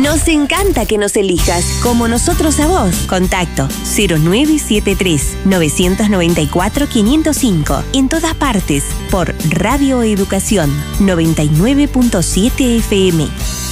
Nos encanta que nos elijas, como nosotros a vos. Contacto 0973-994-505. En todas partes, por Radio Educación 99.7 FM.